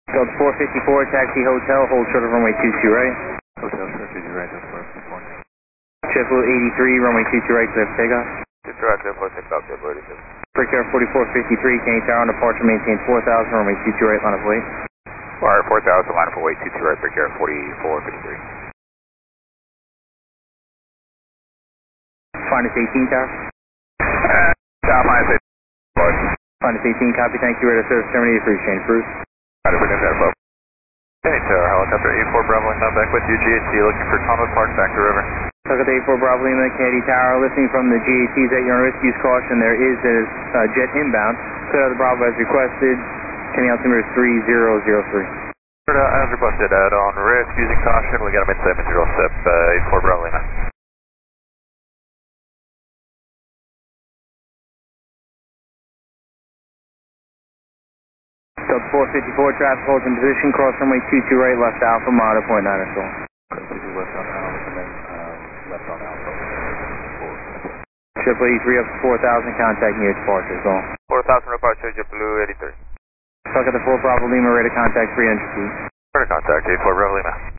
Delta 454, taxi hotel, hold short of runway 22 right. Hotel short 22 right, Delta 454. JetBlue 83, runway 22 right, clear for takeoff. Just right, JetBlue takeoff, JetBlue 83. Breakout 4453, Kennedy Tower on departure, maintain 4000, runway 22 right, line of weight. Alright, 4000, line up for weight 22 right, breakout 4453. Finest 18 tower. Minus 8. Finest 18, copy, thank you, radar service terminated for exchange, Bruce. Right, we're doing that above. Hey, Tower, helicopter 84 Bravo, I'm back with you, GAT, looking for Thomas Park, back to river. Delta 84 Bravo Lima, Kennedy Tower, listening from the GATs at your risk, use caution, there is a jet inbound. Clear out the Bravo as requested, Kennedy altimeter 3003. As requested, on risk, using caution, we got him inside material step 84 Bravo Lima. Delta 454, traffic holds in position, cross runway 22 right, left alpha, monitor point 9 or so. West on Alpha, and then left on Alpha. JetBlue 83 up to 4000, contact near departure zone. 4000 departure, JetBlue 83. Tuck at the 4 Bravo Lima, ready to contact 300 feet. Ready to contact 84 Bravo Lima.